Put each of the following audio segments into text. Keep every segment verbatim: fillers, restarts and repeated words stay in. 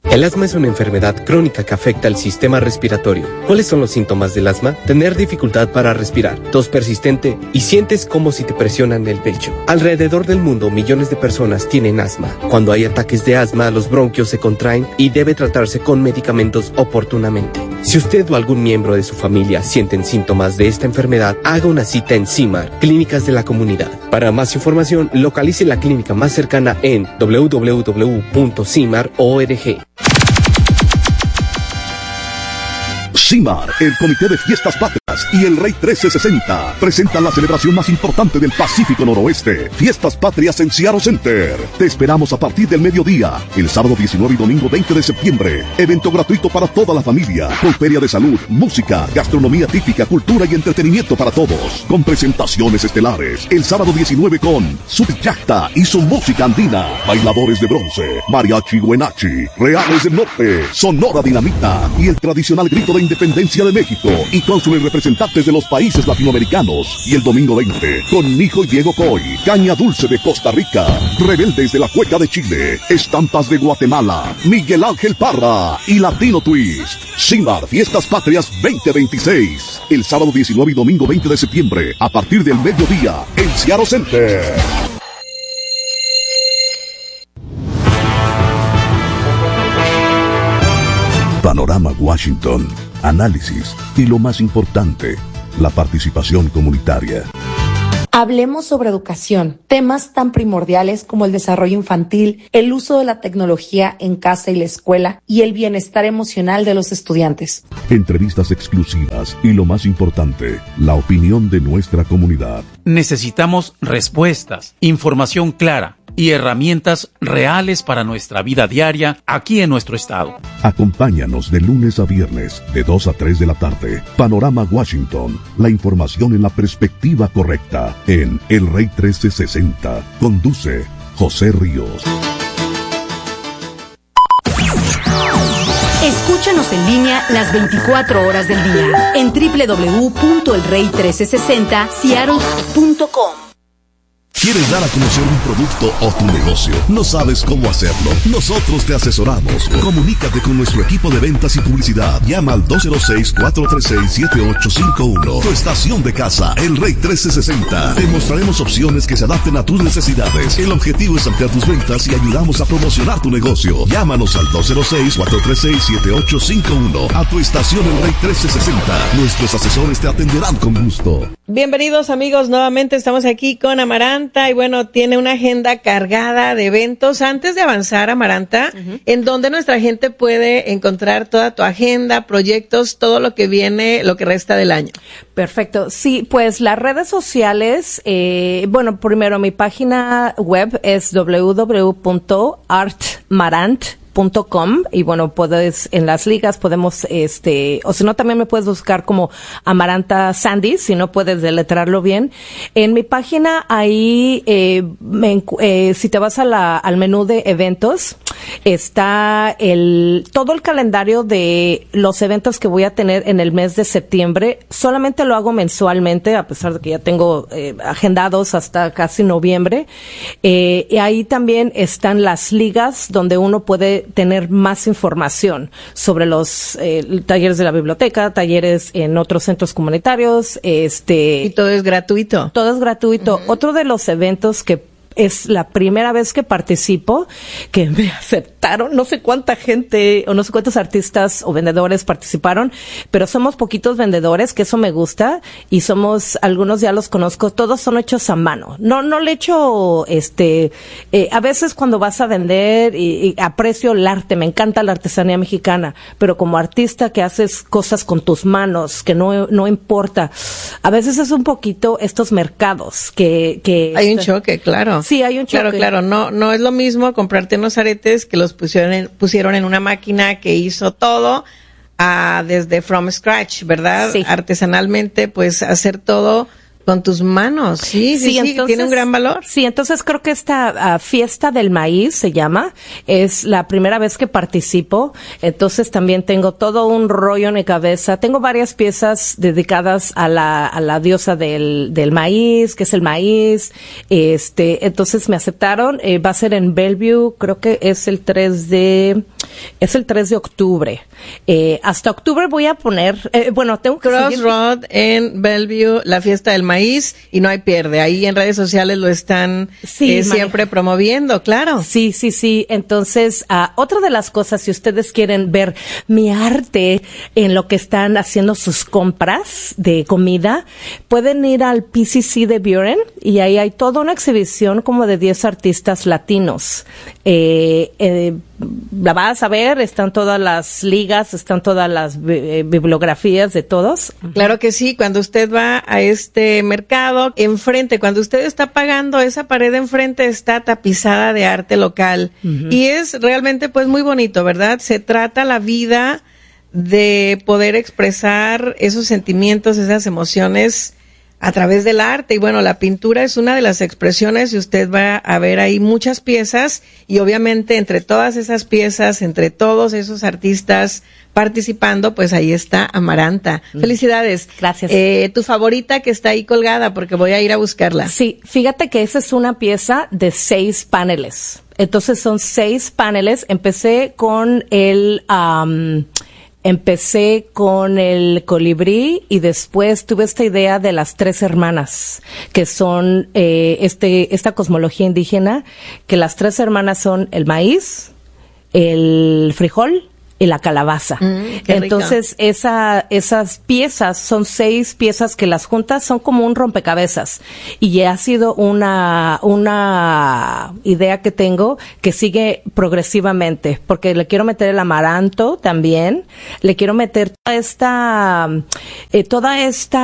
El asma es una enfermedad crónica que afecta al sistema respiratorio. ¿Cuáles son los síntomas del asma? Tener dificultad para respirar, tos persistente y sientes como si te presionan el pecho. Alrededor del mundo, millones de personas tienen asma. Cuando hay ataques de asma, los bronquios se contraen y debe tratarse con medicamentos oportunamente. Si usted o algún miembro de su familia sienten síntomas de esta enfermedad, haga una cita en CIMAR, Clínicas de la Comunidad. Para más información, localice la clínica más cercana en doble u doble u doble u punto cimar punto org. CIMAR, el Comité de Fiestas Patrias y el Rey trece sesenta presentan la celebración más importante del Pacífico Noroeste, Fiestas Patrias en Seattle Center. Te esperamos a partir del mediodía, el sábado diecinueve y domingo veinte de septiembre. Evento gratuito para toda la familia, con feria de salud, música, gastronomía típica, cultura y entretenimiento para todos, con presentaciones estelares. El sábado diecinueve con Subyacta y su música andina, bailadores de bronce, mariachi Huenachi, Reales del Norte, Sonora Dinamita y el tradicional grito de Independencia de México, y cónsules representantes de los países latinoamericanos. Y el domingo veinte, con Nijo y Diego Coy, Caña Dulce de Costa Rica, Rebeldes de la Cueca de Chile, Estampas de Guatemala, Miguel Ángel Parra y Latino Twist. CIMAR Fiestas Patrias veinte veintiséis, el sábado diecinueve y domingo veinte de septiembre, a partir del mediodía, en Seattle Center. Panorama Washington, análisis y lo más importante, la participación comunitaria. Hablemos sobre educación, temas tan primordiales como el desarrollo infantil, el uso de la tecnología en casa y la escuela y el bienestar emocional de los estudiantes. Entrevistas exclusivas y lo más importante, la opinión de nuestra comunidad. Necesitamos respuestas, información clara y herramientas reales para nuestra vida diaria aquí en nuestro estado. Acompáñanos de lunes a viernes, de dos a tres de la tarde. Panorama Washington, la información en la perspectiva correcta, en El Rey trece sesenta. Conduce José Ríos. Escúchanos en línea las veinticuatro horas del día en doble u doble u doble u punto el rey trece sesenta seattle punto com. ¿Quieres dar a conocer un producto o tu negocio? ¿No sabes cómo hacerlo? Nosotros te asesoramos. Comunícate con nuestro equipo de ventas y publicidad. Llama al dos cero seis, cuatro tres seis, siete ocho cinco uno. Tu estación de casa, El Rey trece sesenta. Te mostraremos opciones que se adapten a tus necesidades. El objetivo es ampliar tus ventas y ayudamos a promocionar tu negocio. Llámanos al dos cero seis, cuatro tres seis, siete ocho cinco uno. A tu estación El Rey trece sesenta. Nuestros asesores te atenderán con gusto. Bienvenidos amigos, nuevamente estamos aquí con Amaranta y bueno, tiene una agenda cargada de eventos. Antes de avanzar, Amaranta, uh-huh. ¿en dónde nuestra gente puede encontrar toda tu agenda, proyectos, todo lo que viene, lo que resta del año? Perfecto, sí, pues las redes sociales, eh, bueno, primero mi página web es doble u doble u doble u punto art marant punto com y bueno, puedes, en las ligas podemos, este, o si no también me puedes buscar como Amaranta Sandy, si no puedes deletrarlo bien. En mi página ahí, eh, me, eh, si te vas a la, al menú de eventos, está el, todo el calendario de los eventos que voy a tener en el mes de septiembre. Solamente lo hago mensualmente, a pesar de que ya tengo eh, agendados hasta casi noviembre. Eh, y ahí también están las ligas donde uno puede tener más información sobre los eh, talleres de la biblioteca, talleres en otros centros comunitarios, este. Y todo es gratuito. Todo es gratuito. Uh-huh. Otro de los eventos que es la primera vez que participo, que me aceptaron, no sé cuánta gente o no sé cuántos artistas o vendedores participaron, pero somos poquitos vendedores, que eso me gusta, y somos, algunos ya los conozco, todos son hechos a mano. No, no le echo, este, eh, a veces cuando vas a vender y, y aprecio el arte, me encanta la artesanía mexicana, pero como artista que haces cosas con tus manos, que no, no importa, a veces es un poquito estos mercados que, que. Hay un choque, claro. Sí, hay un choque. Claro, claro, no, no es lo mismo comprarte unos aretes que los pusieron en, pusieron en una máquina que hizo todo, a, desde from scratch, ¿verdad? Sí. Artesanalmente, pues hacer todo con tus manos, sí, sí, sí, sí, entonces, tiene un gran valor. Sí, entonces creo que esta uh, fiesta del maíz se llama, es la primera vez que participo, entonces también tengo todo un rollo en mi cabeza, tengo varias piezas dedicadas a la, a la diosa del, del maíz, que es el maíz, este, entonces me aceptaron, eh, va a ser en Bellevue, creo que es el tres de Es el tres de octubre. Eh, hasta octubre voy a poner, eh, bueno, tengo que Crossroad en Bellevue, la fiesta del maíz, y no hay pierde. Ahí en redes sociales lo están sí, eh, siempre promoviendo, claro. Sí, sí, sí. Entonces, uh, otra de las cosas, si ustedes quieren ver mi arte en lo que están haciendo sus compras de comida, pueden ir al P C C de Buren y ahí hay toda una exhibición como de diez artistas latinos. Eh, eh, la vas a ver, están todas las ligas, están todas las eh, bibliografías de todos. Claro que sí, cuando usted va a este mercado, enfrente, cuando usted está pagando, esa pared enfrente está tapizada de arte local. Uh-huh. Y es realmente pues muy bonito, ¿verdad? Se trata la vida de poder expresar esos sentimientos, esas emociones a través del arte. Y bueno, la pintura es una de las expresiones y usted va a ver ahí muchas piezas y obviamente entre todas esas piezas, entre todos esos artistas participando, pues ahí está Amaranta. Mm. Felicidades. Gracias. Eh, tu favorita que está ahí colgada, porque voy a ir a buscarla. Sí, fíjate que esa es una pieza de seis paneles. Entonces son seis paneles. Empecé con el... Um, Empecé con el colibrí y después tuve esta idea de las tres hermanas, que son eh, este esta cosmología indígena, que las tres hermanas son el maíz, el frijol y la calabaza. Mm, Entonces, esa, esas piezas son seis piezas que las juntas son como un rompecabezas. Y ha sido una, una idea que tengo que sigue progresivamente, porque le quiero meter el amaranto también, le quiero meter toda esta, eh, toda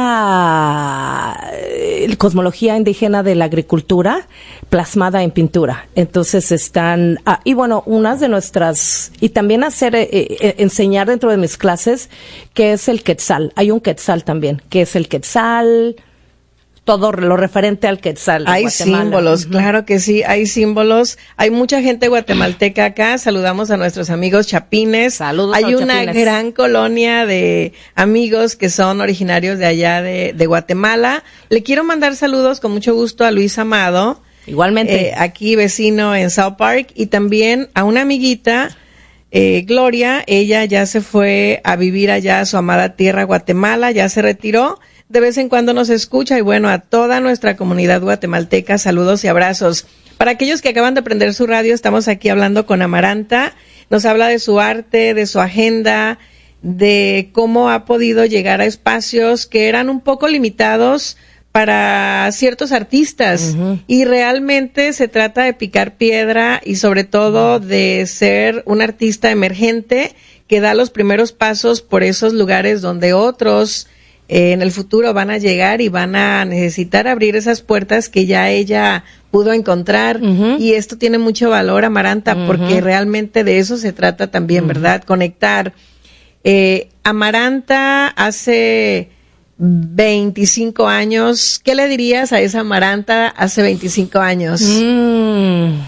esta eh, cosmología indígena de la agricultura plasmada en pintura. Entonces están, ah, y bueno, unas de nuestras, y también hacer, eh, Eh, enseñar dentro de mis clases qué es el quetzal. Hay un quetzal también, que es el quetzal, todo lo referente al quetzal de Hay Guatemala. símbolos, uh-huh. Claro que sí, hay símbolos. Hay mucha gente guatemalteca acá. Saludamos a nuestros amigos chapines. Saludos Hay a los una chapines. gran colonia de amigos que son originarios de allá de, de Guatemala. Le quiero mandar saludos con mucho gusto a Luis Amado. Igualmente. Eh, aquí vecino en South Park. Y también a una amiguita, Eh, Gloria. Ella ya se fue a vivir allá a su amada tierra Guatemala, ya se retiró, de vez en cuando nos escucha y bueno, a toda nuestra comunidad guatemalteca, saludos y abrazos. Para aquellos que acaban de prender su radio, estamos aquí hablando con Amaranta, nos habla de su arte, de su agenda, de cómo ha podido llegar a espacios que eran un poco limitados para ciertos artistas. Uh-huh. Y realmente se trata de picar piedra y sobre todo uh-huh. de ser un artista emergente que da los primeros pasos por esos lugares donde otros eh, en el futuro van a llegar y van a necesitar abrir esas puertas que ya ella pudo encontrar. Uh-huh. Y esto tiene mucho valor, Amaranta, uh-huh. porque realmente de eso se trata también, uh-huh. ¿verdad? Conectar. Eh, Amaranta hace veinticinco años, ¿qué le dirías a esa Amaranta hace veinticinco años? Mm,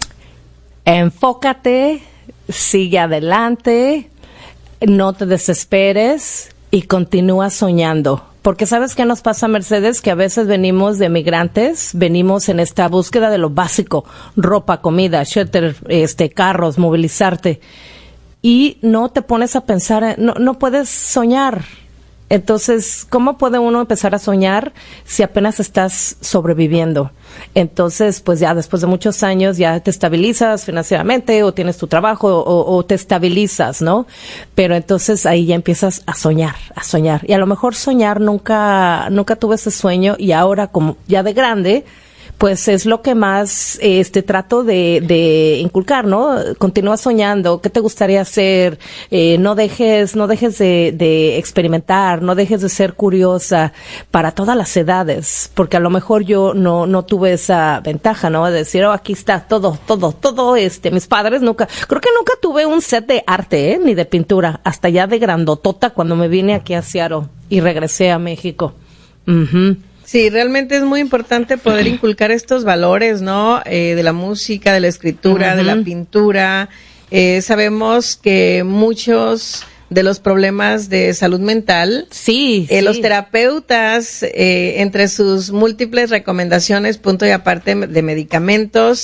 enfócate, sigue adelante, no te desesperes y continúa soñando. Porque ¿sabes qué nos pasa, Mercedes? Que a veces venimos de migrantes, venimos en esta búsqueda de lo básico, ropa, comida, shelter, este, carros, movilizarte, y no te pones a pensar, no, no puedes soñar. Entonces, ¿cómo puede uno empezar a soñar si apenas estás sobreviviendo? Entonces, pues ya después de muchos años ya te estabilizas financieramente o tienes tu trabajo o, o te estabilizas, ¿no? Pero entonces ahí ya empiezas a soñar, a soñar. Y a lo mejor soñar nunca, nunca tuve ese sueño y ahora como ya de grande, pues es lo que más este trato de, de inculcar, ¿no? Continúa soñando, ¿qué te gustaría hacer? Eh, no dejes, no dejes de, de experimentar, no dejes de ser curiosa para todas las edades, porque a lo mejor yo no, no tuve esa ventaja, ¿no? De decir, oh, aquí está todo, todo, todo este, mis padres nunca, creo que nunca tuve un set de arte, ¿eh? Ni de pintura, hasta ya de grandotota cuando me vine aquí a Seattle y regresé a México. Mhm. Sí, realmente es muy importante poder inculcar estos valores, ¿no? Eh, de la música, de la escritura, uh-huh. de la pintura. Eh, sabemos que muchos de los problemas de salud mental, sí, eh, sí. los terapeutas, eh, entre sus múltiples recomendaciones, punto y aparte de medicamentos,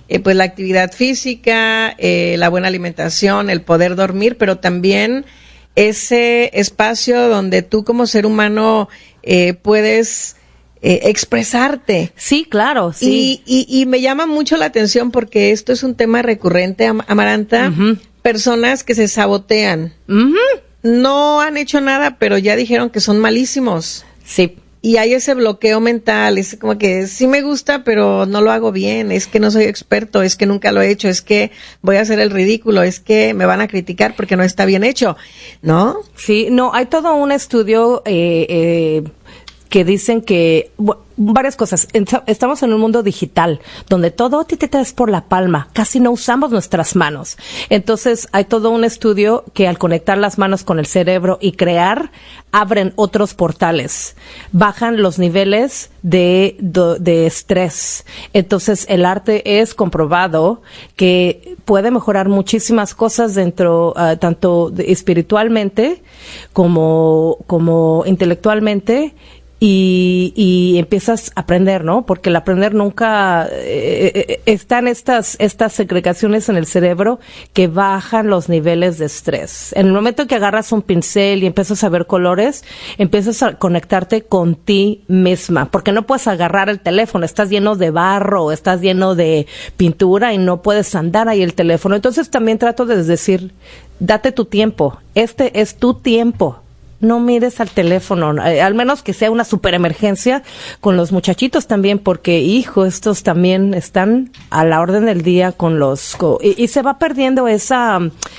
eh, pues la actividad física, eh, la buena alimentación, el poder dormir, pero también ese espacio donde tú como ser humano eh, puedes eh, expresarte. Sí, claro, sí. Y, y, y me llama mucho la atención porque esto es un tema recurrente, Am- Amaranta, uh-huh. Personas que se sabotean. Uh-huh. No han hecho nada, pero ya dijeron que son malísimos. Sí. Y hay ese bloqueo mental, es como que sí me gusta, pero no lo hago bien, es que no soy experto, es que nunca lo he hecho, es que voy a hacer el ridículo, es que me van a criticar porque no está bien hecho, ¿no? Sí, no, hay todo un estudio eh, eh, que dicen que bueno, varias cosas. Estamos en un mundo digital donde todo te es por la palma, casi no usamos nuestras manos. Entonces hay todo un estudio que al conectar las manos con el cerebro y crear, abren otros portales, bajan los niveles de, de, de estrés. Entonces el arte es comprobado que puede mejorar muchísimas cosas dentro, uh, tanto de, espiritualmente como, como intelectualmente. Y, y empiezas a aprender, ¿no? Porque el aprender nunca, eh, están estas, estas segregaciones en el cerebro que bajan los niveles de estrés. En el momento que agarras un pincel y empiezas a ver colores, empiezas a conectarte con ti misma, porque no puedes agarrar el teléfono, estás lleno de barro, estás lleno de pintura y no puedes andar ahí el teléfono. Entonces también trato de decir, date tu tiempo, este es tu tiempo. No mires al teléfono, al menos que sea una super emergencia con los muchachitos también, porque, hijo, estos también están a la orden del día con los... Con, y, y se va perdiendo esa,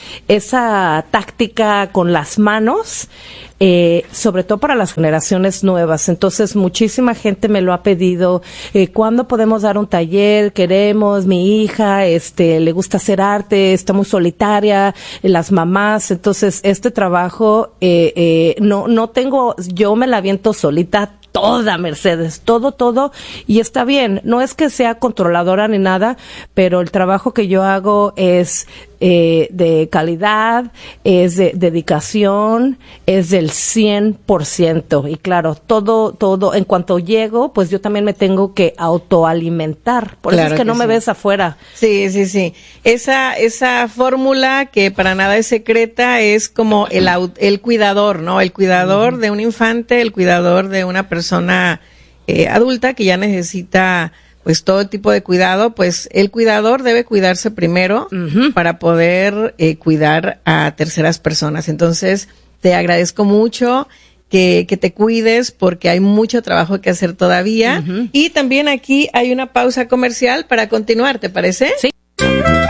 esa táctica con las manos, eh, sobre todo para las generaciones nuevas. Entonces, muchísima gente me lo ha pedido. Eh, ¿Cuándo podemos dar un taller? Queremos, mi hija, este, le gusta hacer arte, está muy solitaria, eh, las mamás. Entonces, este trabajo, eh, eh, no, no tengo, yo me la aviento solita toda, Mercedes, todo, todo, y está bien. No es que sea controladora ni nada, pero el trabajo que yo hago es eh, de calidad, es de dedicación, es del cien por ciento. Y claro, todo, todo, en cuanto llego, pues yo también me tengo que autoalimentar. Por claro eso es que, que no sí. me ves afuera. Sí, sí, sí. Esa, esa fórmula que para nada es secreta es como el, el cuidador, ¿no? El cuidador uh-huh. de un infante, el cuidador de una persona persona eh, adulta que ya necesita pues todo tipo de cuidado, pues el cuidador debe cuidarse primero uh-huh. para poder eh, cuidar a terceras personas. Entonces, te agradezco mucho que, que te cuides porque hay mucho trabajo que hacer todavía. Uh-huh. Y también aquí hay una pausa comercial para continuar, ¿te parece? Sí.